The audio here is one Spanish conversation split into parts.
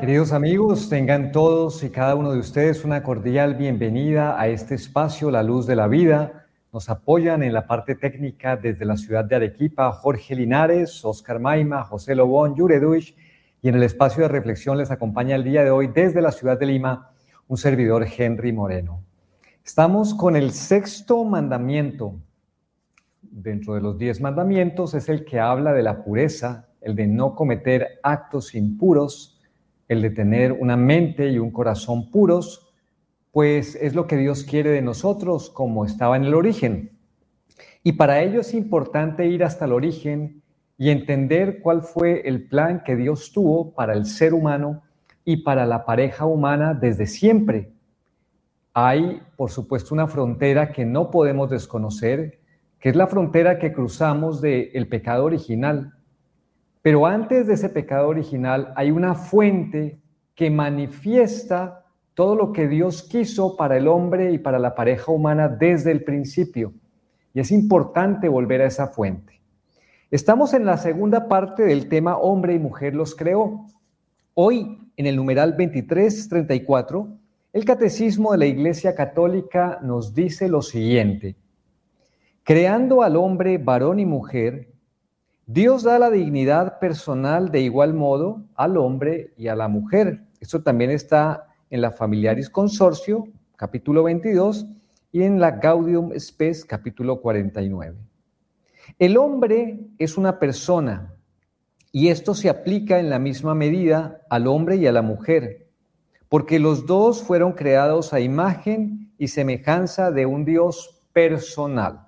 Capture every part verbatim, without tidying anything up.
Queridos amigos, tengan todos y cada uno de ustedes una cordial bienvenida a este espacio, La Luz de la Vida. Nos apoyan en la parte técnica desde la ciudad de Arequipa, Jorge Linares, Oscar Maima, José Lobón, Yureduich, y en el espacio de reflexión les acompaña el día de hoy desde la ciudad de Lima, un servidor Henry Moreno. Estamos con el sexto mandamiento. Dentro de los diez mandamientos es el que habla de la pureza, el de no cometer actos impuros, el de tener una mente y un corazón puros, pues es lo que Dios quiere de nosotros como estaba en el origen. Y para ello es importante ir hasta el origen y entender cuál fue el plan que Dios tuvo para el ser humano y para la pareja humana desde siempre. Hay, por supuesto, una frontera que no podemos desconocer, que es la frontera que cruzamos del pecado original. Pero antes de ese pecado original hay una fuente que manifiesta todo lo que Dios quiso para el hombre y para la pareja humana desde el principio. Y es importante volver a esa fuente. Estamos en la segunda parte del tema hombre y mujer los creó. Hoy, en el numeral veintitrés treinta y cuatro, el Catecismo de la Iglesia Católica nos dice lo siguiente: creando al hombre varón y mujer, Dios da la dignidad personal de igual modo al hombre y a la mujer. Esto también está en la Familiaris Consortio, capítulo veintidós, y en la Gaudium Spes, capítulo cuarenta y nueve. El hombre es una persona, y esto se aplica en la misma medida al hombre y a la mujer, porque los dos fueron creados a imagen y semejanza de un Dios personal.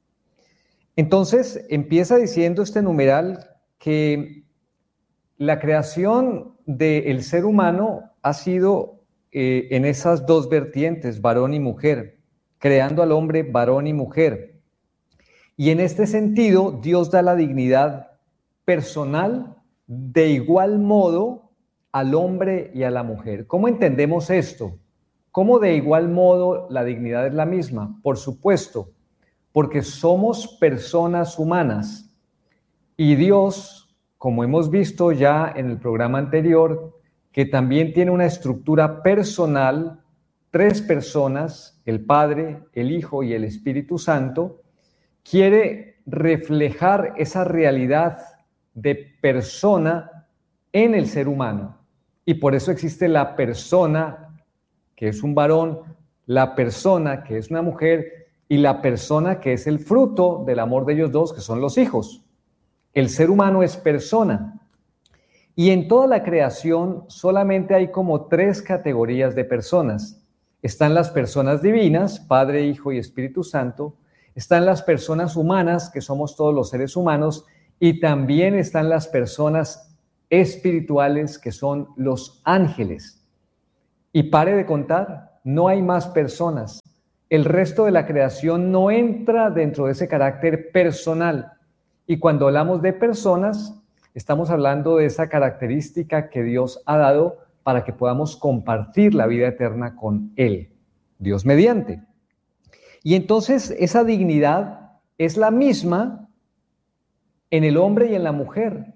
Entonces, empieza diciendo este numeral que la creación del ser humano ha sido eh, en esas dos vertientes, varón y mujer, creando al hombre varón y mujer. Y en este sentido, Dios da la dignidad personal de igual modo al hombre y a la mujer. ¿Cómo entendemos esto? ¿Cómo de igual modo la dignidad es la misma? Por supuesto, porque somos personas humanas y Dios, como hemos visto ya en el programa anterior, que también tiene una estructura personal, tres personas, el Padre, el Hijo y el Espíritu Santo, quiere reflejar esa realidad de persona en el ser humano. Y por eso existe la persona que es un varón, la persona que es una mujer, y la persona que es el fruto del amor de ellos dos, que son los hijos. El ser humano es persona. Y en toda la creación solamente hay como tres categorías de personas. Están las personas divinas, Padre, Hijo y Espíritu Santo. Están las personas humanas, que somos todos los seres humanos. Y también están las personas espirituales, que son los ángeles. Y pare de contar, no hay más personas. El resto de la creación no entra dentro de ese carácter personal. Y cuando hablamos de personas, estamos hablando de esa característica que Dios ha dado para que podamos compartir la vida eterna con Él, Dios mediante. Y entonces esa dignidad es la misma en el hombre y en la mujer.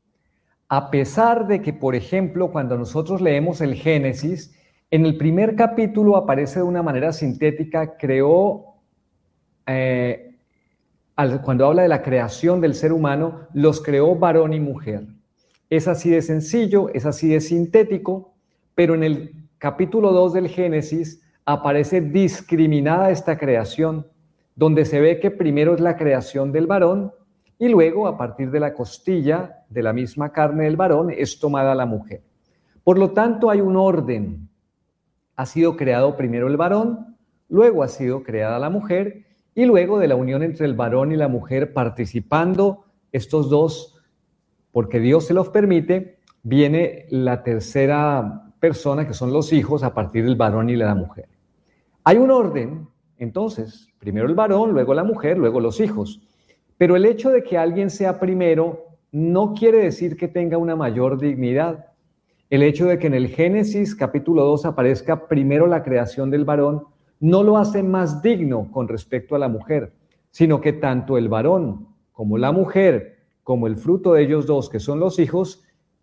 A pesar de que, por ejemplo, cuando nosotros leemos el Génesis, en el primer capítulo aparece de una manera sintética, creó, eh, al, cuando habla de la creación del ser humano, los creó varón y mujer. Es así de sencillo, es así de sintético, pero en el capítulo dos del Génesis aparece discriminada esta creación, donde se ve que primero es la creación del varón y luego, a partir de la costilla de la misma carne del varón, es tomada la mujer. Por lo tanto, hay un orden. Ha sido creado primero el varón, luego ha sido creada la mujer, y luego de la unión entre el varón y la mujer, participando estos dos, porque Dios se los permite, viene la tercera persona, que son los hijos, a partir del varón y de la mujer. Hay un orden, entonces, primero el varón, luego la mujer, luego los hijos. Pero el hecho de que alguien sea primero no quiere decir que tenga una mayor dignidad. El hecho de que en el Génesis capítulo dos aparezca primero la creación del varón no lo hace más digno con respecto a la mujer, sino que tanto el varón como la mujer, como el fruto de ellos dos, que son los hijos,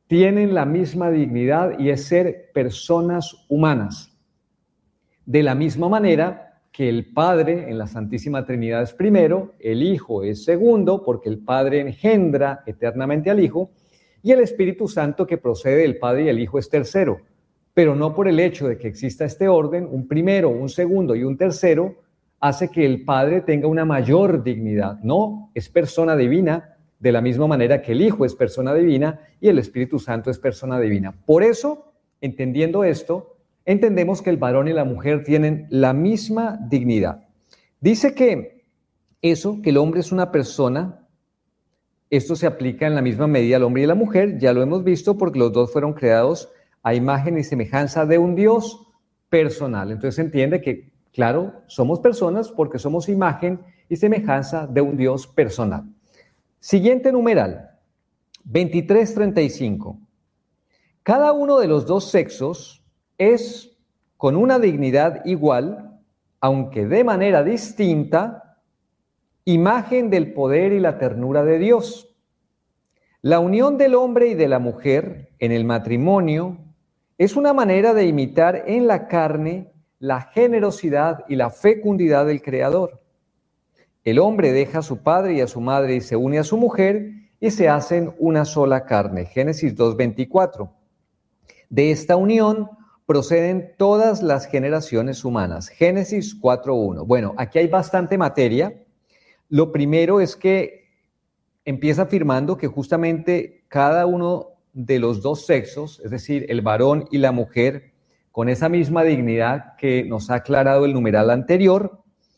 tienen la misma dignidad y es ser personas humanas. De la misma manera que el Padre en la Santísima Trinidad es primero, el Hijo es segundo, porque el Padre engendra eternamente al Hijo, y el Espíritu Santo que procede del Padre y el Hijo es tercero. Pero no por el hecho de que exista este orden, un primero, un segundo y un tercero, hace que el Padre tenga una mayor dignidad. No, es persona divina, de la misma manera que el Hijo es persona divina y el Espíritu Santo es persona divina. Por eso, entendiendo esto, entendemos que el varón y la mujer tienen la misma dignidad. Dice que eso, que el hombre es una persona, esto se aplica en la misma medida al hombre y a la mujer, ya lo hemos visto porque los dos fueron creados a imagen y semejanza de un Dios personal. Entonces se entiende que, claro, somos personas porque somos imagen y semejanza de un Dios personal. Siguiente numeral, veintitrés treinta y cinco. Cada uno de los dos sexos es con una dignidad igual, aunque de manera distinta, imagen del poder y la ternura de Dios. La unión del hombre y de la mujer en el matrimonio es una manera de imitar en la carne la generosidad y la fecundidad del Creador. El hombre deja a su padre y a su madre y se une a su mujer y se hacen una sola carne. Génesis dos veinticuatro. De esta unión proceden todas las generaciones humanas. Génesis cuatro uno. Bueno, aquí hay bastante materia. Lo primero es que empieza afirmando que justamente cada uno de los dos sexos, es decir, el varón y la mujer, con esa misma dignidad que nos ha aclarado el numeral anterior,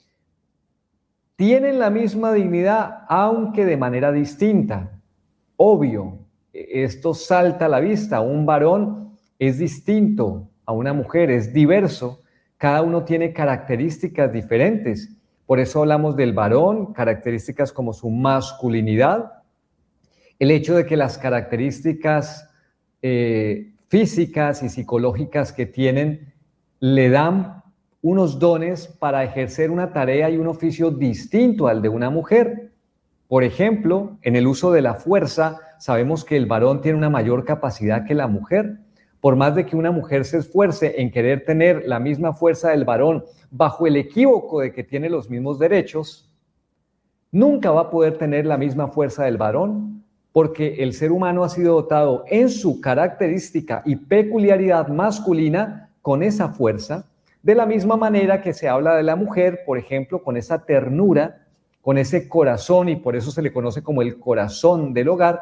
tienen la misma dignidad, aunque de manera distinta. Obvio, esto salta a la vista. Un varón es distinto a una mujer, es diverso. Cada uno tiene características diferentes. Por eso hablamos del varón, características como su masculinidad, el hecho de que las características eh, físicas y psicológicas que tienen le dan unos dones para ejercer una tarea y un oficio distinto al de una mujer. Por ejemplo, en el uso de la fuerza, sabemos que el varón tiene una mayor capacidad que la mujer. Por más de que una mujer se esfuerce en querer tener la misma fuerza del varón bajo el equívoco de que tiene los mismos derechos, nunca va a poder tener la misma fuerza del varón, porque el ser humano ha sido dotado en su característica y peculiaridad masculina con esa fuerza, de la misma manera que se habla de la mujer, por ejemplo, con esa ternura, con ese corazón, y por eso se le conoce como el corazón del hogar,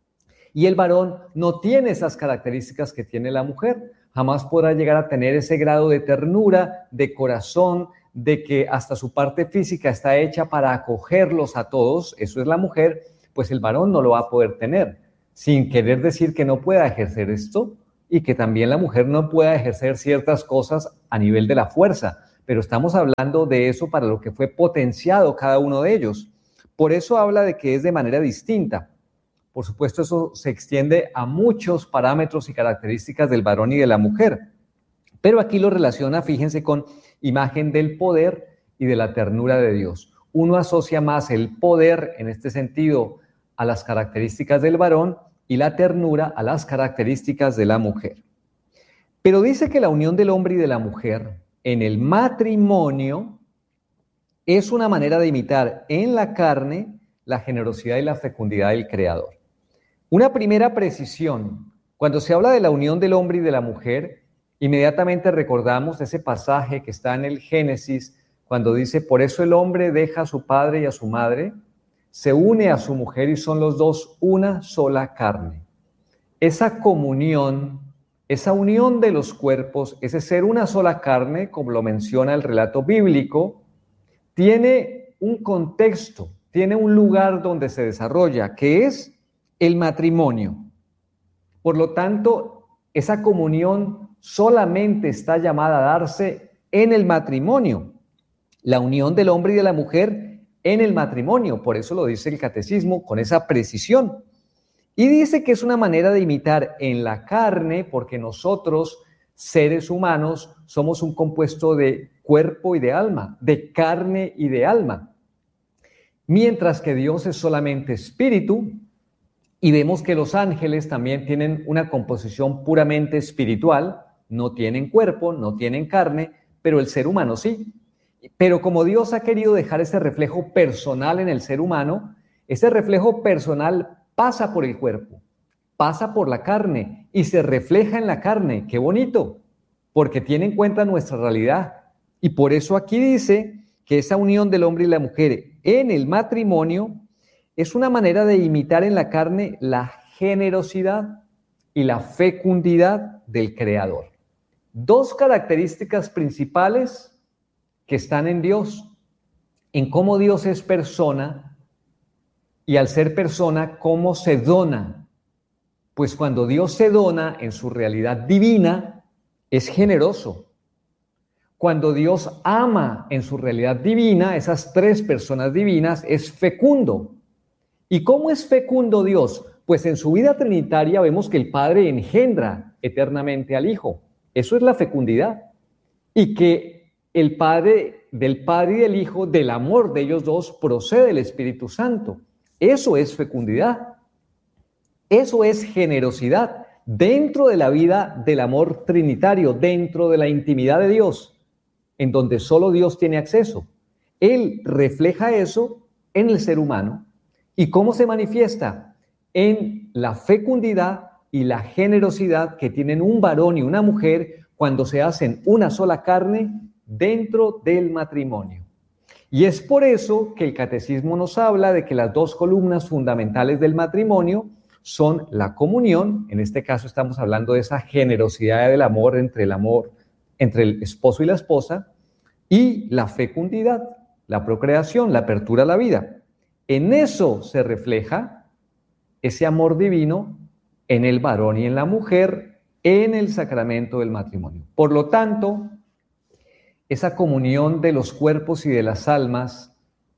y el varón no tiene esas características que tiene la mujer. Jamás podrá llegar a tener ese grado de ternura, de corazón, de que hasta su parte física está hecha para acogerlos a todos, eso es la mujer, pues el varón no lo va a poder tener, sin querer decir que no pueda ejercer esto y que también la mujer no pueda ejercer ciertas cosas a nivel de la fuerza, pero estamos hablando de eso para lo que fue potenciado cada uno de ellos. Por eso habla de que es de manera distinta. Por supuesto, eso se extiende a muchos parámetros y características del varón y de la mujer, pero aquí lo relaciona, fíjense, con imagen del poder y de la ternura de Dios. Uno asocia más el poder, en este sentido, a las características del varón y la ternura a las características de la mujer. Pero dice que la unión del hombre y de la mujer en el matrimonio es una manera de imitar en la carne la generosidad y la fecundidad del Creador. Una primera precisión: cuando se habla de la unión del hombre y de la mujer, inmediatamente recordamos ese pasaje que está en el Génesis, cuando dice: por eso el hombre deja a su padre y a su madre, se une a su mujer y son los dos una sola carne. Esa comunión, esa unión de los cuerpos, ese ser una sola carne, como lo menciona el relato bíblico, tiene un contexto, tiene un lugar donde se desarrolla, que es el matrimonio. Por lo tanto, esa comunión solamente está llamada a darse en el matrimonio. La unión del hombre y de la mujer en el matrimonio, por eso lo dice el catecismo con esa precisión. Y dice que es una manera de imitar en la carne, porque nosotros, seres humanos, somos un compuesto de cuerpo y de alma, de carne y de alma. Mientras que Dios es solamente espíritu, Y vemos que los ángeles también tienen una composición puramente espiritual, no tienen cuerpo, no tienen carne, pero el ser humano sí. Pero como Dios ha querido dejar ese reflejo personal en el ser humano, ese reflejo personal pasa por el cuerpo, pasa por la carne y se refleja en la carne. ¡Qué bonito! Porque tiene en cuenta nuestra realidad. Y por eso aquí dice que esa unión del hombre y la mujer en el matrimonio es una manera de imitar en la carne la generosidad y la fecundidad del Creador. Dos características principales que están en Dios, en cómo Dios es persona y al ser persona, cómo se dona. Pues cuando Dios se dona en su realidad divina, es generoso. Cuando Dios ama en su realidad divina, esas tres personas divinas, es fecundo. ¿Y cómo es fecundo Dios? Pues en su vida trinitaria vemos que el Padre engendra eternamente al Hijo. Eso es la fecundidad. Y que el Padre, del Padre y del Hijo, del amor de ellos dos, procede el Espíritu Santo. Eso es fecundidad. Eso es generosidad dentro de la vida del amor trinitario, dentro de la intimidad de Dios, en donde solo Dios tiene acceso. Él refleja eso en el ser humano. ¿Y cómo se manifiesta? En la fecundidad y la generosidad que tienen un varón y una mujer cuando se hacen una sola carne dentro del matrimonio. Y es por eso que el catecismo nos habla de que las dos columnas fundamentales del matrimonio son la comunión, en este caso estamos hablando de esa generosidad del amor entre el amor, entre el esposo y la esposa, y la fecundidad, la procreación, la apertura a la vida. En eso se refleja ese amor divino en el varón y en la mujer en el sacramento del matrimonio. Por lo tanto, esa comunión de los cuerpos y de las almas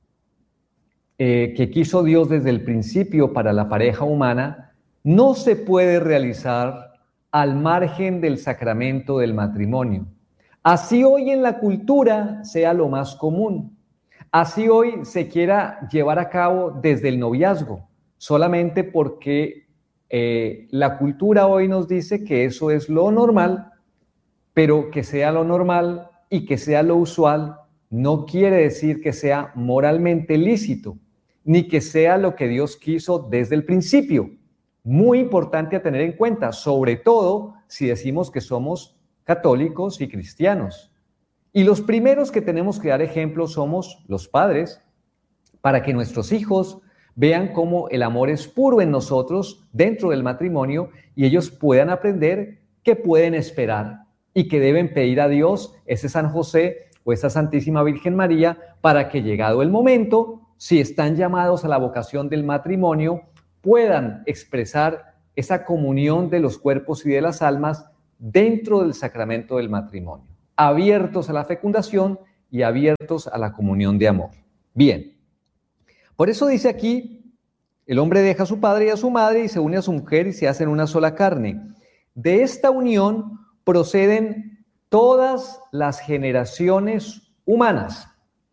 eh, que quiso Dios desde el principio para la pareja humana no se puede realizar al margen del sacramento del matrimonio. Así hoy en la cultura sea lo más común. Así hoy se quiera llevar a cabo desde el noviazgo, solamente porque eh, la cultura hoy nos dice que eso es lo normal, pero que sea lo normal y que sea lo usual no quiere decir que sea moralmente lícito, ni que sea lo que Dios quiso desde el principio. Muy importante a tener en cuenta, sobre todo si decimos que somos católicos y cristianos. Y los primeros que tenemos que dar ejemplo somos los padres, para que nuestros hijos vean cómo el amor es puro en nosotros dentro del matrimonio y ellos puedan aprender que pueden esperar y que deben pedir a Dios, ese San José o esa Santísima Virgen María, para que llegado el momento, si están llamados a la vocación del matrimonio, puedan expresar esa comunión de los cuerpos y de las almas dentro del sacramento del matrimonio, abiertos a la fecundación y abiertos a la comunión de amor. Bien, por eso dice aquí, el hombre deja a su padre y a su madre y se une a su mujer y se hacen una sola carne. De esta unión proceden todas las generaciones humanas.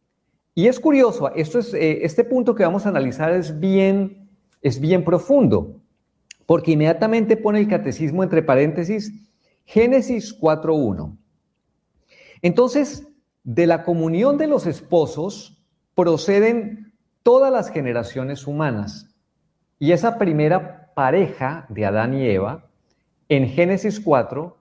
Y es curioso, esto es, eh, este punto que vamos a analizar es bien, es bien profundo, porque inmediatamente pone el catecismo entre paréntesis, Génesis cuatro uno. Entonces, de la comunión de los esposos proceden todas las generaciones humanas. Y esa primera pareja de Adán y Eva, en Génesis cuatro,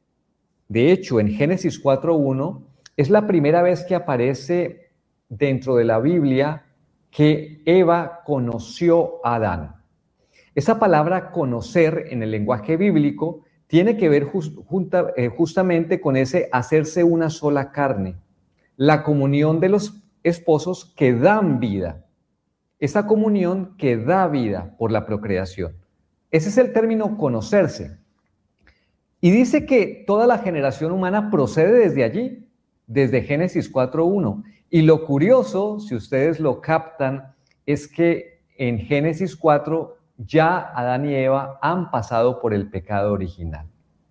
de hecho, en Génesis cuatro uno, es la primera vez que aparece dentro de la Biblia que Eva conoció a Adán. Esa palabra conocer en el lenguaje bíblico tiene que ver just, junta, eh, justamente con ese hacerse una sola carne, la comunión de los esposos que dan vida, esa comunión que da vida por la procreación. Ese es el término conocerse. Y dice que toda la generación humana procede desde allí, desde Génesis cuatro uno. Y lo curioso, si ustedes lo captan, es que en Génesis cuatro ya Adán y Eva han pasado por el pecado original.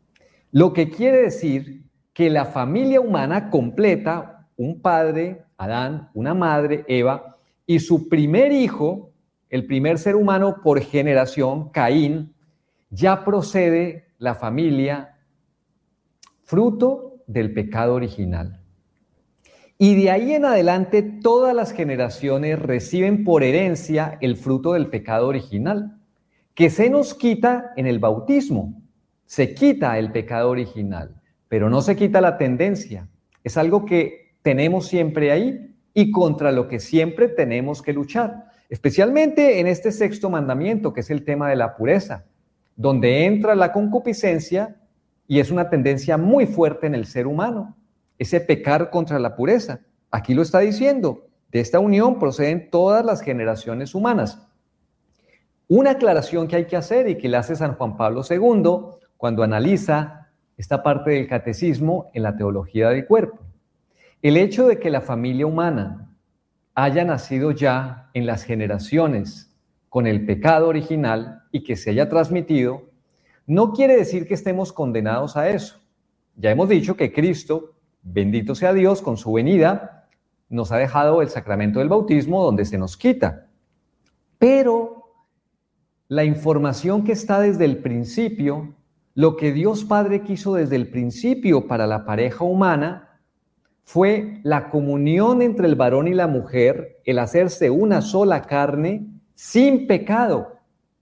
Lo que quiere decir que la familia humana completa, un padre, Adán, una madre, Eva, y su primer hijo, el primer ser humano por generación, Caín, ya procede la familia fruto del pecado original. Y de ahí en adelante todas las generaciones reciben por herencia el fruto del pecado original, que se nos quita en el bautismo. Se quita el pecado original, pero no se quita la tendencia. Es algo que tenemos siempre ahí y contra lo que siempre tenemos que luchar, especialmente en este sexto mandamiento, que es el tema de la pureza, donde entra la concupiscencia y es una tendencia muy fuerte en el ser humano, ese pecar contra la pureza. Aquí lo está diciendo, de esta unión proceden todas las generaciones humanas. Una aclaración que hay que hacer y que le hace San Juan Pablo segundo cuando analiza esta parte del catecismo en la teología del cuerpo. El hecho de que la familia humana haya nacido ya en las generaciones con el pecado original y que se haya transmitido, no quiere decir que estemos condenados a eso. Ya hemos dicho que Cristo, bendito sea Dios, con su venida, nos ha dejado el sacramento del bautismo donde se nos quita. Pero la información que está desde el principio, lo que Dios Padre quiso desde el principio para la pareja humana, fue la comunión entre el varón y la mujer, el hacerse una sola carne sin pecado.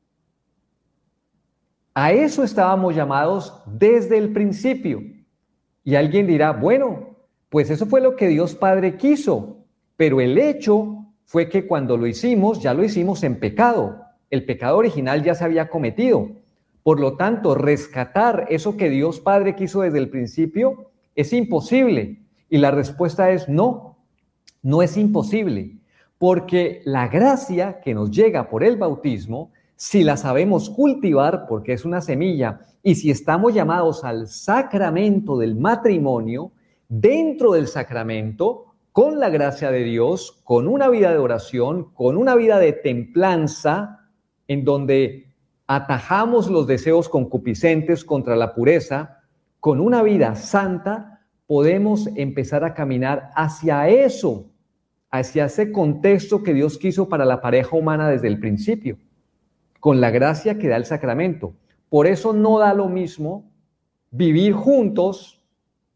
A eso estábamos llamados desde el principio. Y alguien dirá, bueno, pues eso fue lo que Dios Padre quiso, pero el hecho fue que cuando lo hicimos, ya lo hicimos en pecado. El pecado original ya se había cometido. Por lo tanto, rescatar eso que Dios Padre quiso desde el principio es imposible. Y la respuesta es no, no es imposible, porque la gracia que nos llega por el bautismo, si la sabemos cultivar, porque es una semilla, y si estamos llamados al sacramento del matrimonio, dentro del sacramento, con la gracia de Dios, con una vida de oración, con una vida de templanza, en donde atajamos los deseos concupiscentes contra la pureza, con una vida santa, podemos empezar a caminar hacia eso, hacia ese contexto que Dios quiso para la pareja humana desde el principio, con la gracia que da el sacramento. Por eso no da lo mismo vivir juntos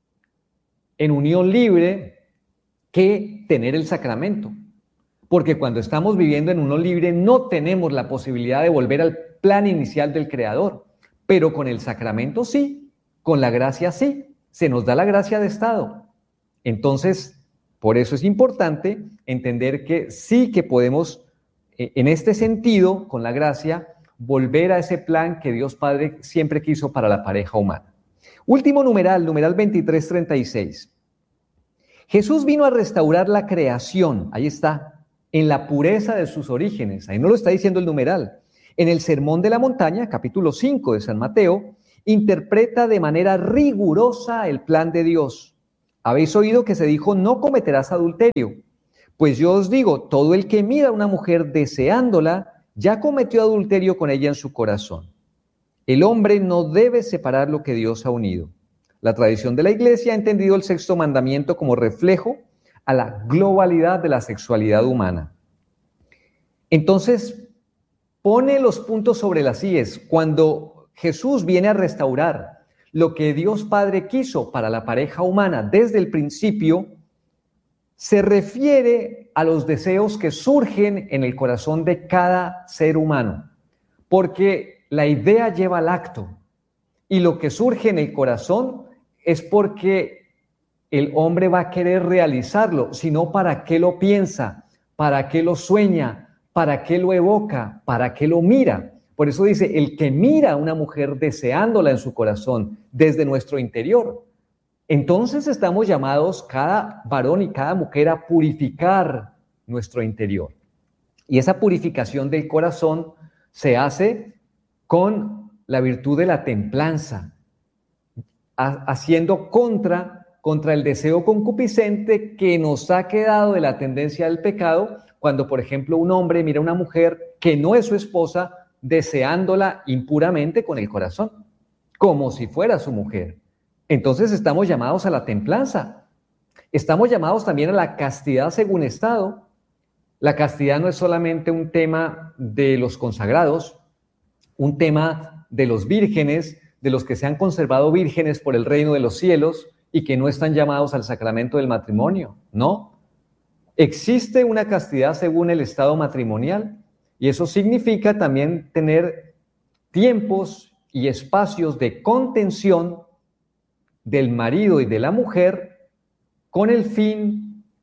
en unión libre que tener el sacramento. Porque cuando estamos viviendo en unión libre no tenemos la posibilidad de volver al plan inicial del Creador, pero con el sacramento sí, con la gracia sí. Se nos da la gracia de estado. Entonces, por eso es importante entender que sí que podemos, en este sentido, con la gracia, volver a ese plan que Dios Padre siempre quiso para la pareja humana. Último numeral, numeral veintitrés treinta y seis. Jesús vino a restaurar la creación, ahí está, en la pureza de sus orígenes. Ahí no lo está diciendo el numeral. En el Sermón de la Montaña, capítulo cinco de San Mateo, interpreta de manera rigurosa el plan de Dios. Habéis oído que se dijo, no cometerás adulterio. Pues yo os digo, todo el que mira a una mujer deseándola, ya cometió adulterio con ella en su corazón. El hombre no debe separar lo que Dios ha unido. La tradición de la Iglesia ha entendido el sexto mandamiento como reflejo a la globalidad de la sexualidad humana. Entonces, pone los puntos sobre las íes. Cuando Jesús viene a restaurar lo que Dios Padre quiso para la pareja humana desde el principio, se refiere a los deseos que surgen en el corazón de cada ser humano, porque la idea lleva al acto y lo que surge en el corazón es porque el hombre va a querer realizarlo, sino para qué lo piensa, para qué lo sueña, para qué lo evoca, para qué lo mira. Por eso dice, el que mira a una mujer deseándola en su corazón desde nuestro interior. Entonces estamos llamados cada varón y cada mujer a purificar nuestro interior. Y esa purificación del corazón se hace con la virtud de la templanza, haciendo contra, contra el deseo concupiscente que nos ha quedado de la tendencia del pecado, cuando, por ejemplo, un hombre mira a una mujer que no es su esposa, deseándola impuramente con el corazón, como si fuera su mujer. Entonces estamos llamados a la templanza. Estamos llamados también a la castidad según estado, La castidad no es solamente un tema de los consagrados, un tema de los vírgenes, de los que se han conservado vírgenes por el reino de los cielos y que no están llamados al sacramento del matrimonio, no. Existe una castidad según el estado matrimonial y eso significa también tener tiempos y espacios de contención del marido y de la mujer con el fin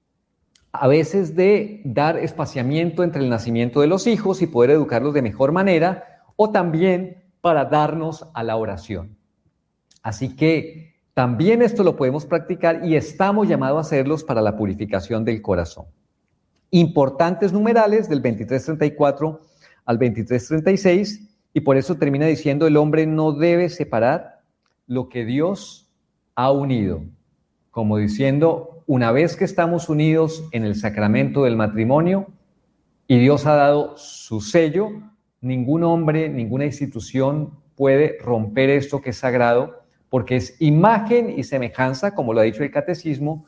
a veces de dar espaciamiento entre el nacimiento de los hijos y poder educarlos de mejor manera, o también para darnos a la oración. Así que también esto lo podemos practicar y estamos llamados a hacerlos para la purificación del corazón. Importantes numerales del veintitrés treinta y cuatro al veintitrés treinta y seis, y por eso termina diciendo: el hombre no debe separar lo que Dios ha unido. Como diciendo, una vez que estamos unidos en el sacramento del matrimonio y Dios ha dado su sello, ningún hombre, ninguna institución puede romper esto que es sagrado, porque es imagen y semejanza, como lo ha dicho el catecismo,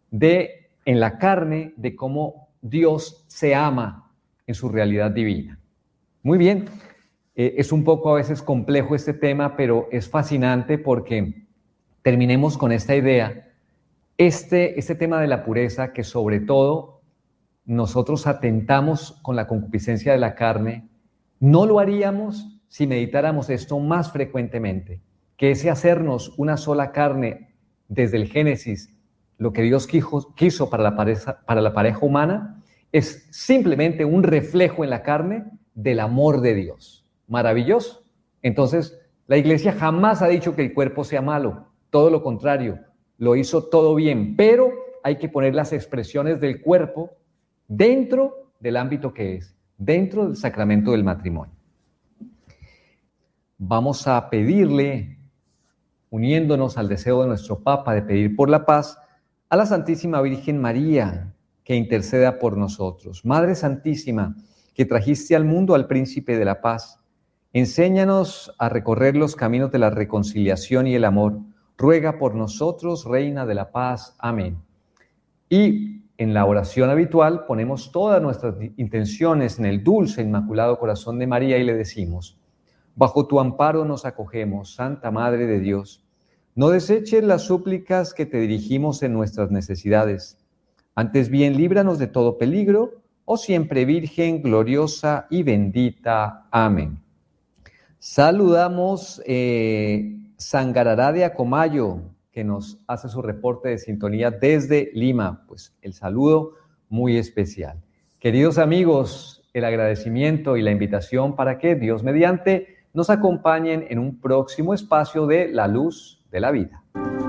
de en la carne, de cómo Dios se ama en su realidad divina. Muy bien, eh, es un poco a veces complejo este tema, pero es fascinante porque terminemos con esta idea. Este, este tema de la pureza, que sobre todo nosotros atentamos con la concupiscencia de la carne, no lo haríamos si meditáramos esto más frecuentemente, que ese hacernos una sola carne desde el Génesis, lo que Dios quiso, quiso para la pareja, para la pareja humana, es simplemente un reflejo en la carne del amor de Dios. Maravilloso. Entonces, la Iglesia jamás ha dicho que el cuerpo sea malo, todo lo contrario, lo hizo todo bien, pero hay que poner las expresiones del cuerpo dentro del ámbito que es, dentro del sacramento del matrimonio. Vamos a pedirle, uniéndonos al deseo de nuestro Papa de pedir por la paz, a la Santísima Virgen María, que interceda por nosotros. Madre Santísima, que trajiste al mundo al Príncipe de la Paz, enséñanos a recorrer los caminos de la reconciliación y el amor. Ruega por nosotros, Reina de la Paz. Amén. Y en la oración habitual ponemos todas nuestras intenciones en el dulce, inmaculado corazón de María y le decimos: bajo tu amparo nos acogemos, Santa Madre de Dios. No deseches las súplicas que te dirigimos en nuestras necesidades. Antes bien, líbranos de todo peligro, oh siempre Virgen, gloriosa y bendita. Amén. Saludamos eh, Sangarará de Acomayo, que nos hace su reporte de sintonía desde Lima. Pues el saludo muy especial. Queridos amigos, el agradecimiento y la invitación para que Dios mediante nos acompañen en un próximo espacio de La Luz de la Vida.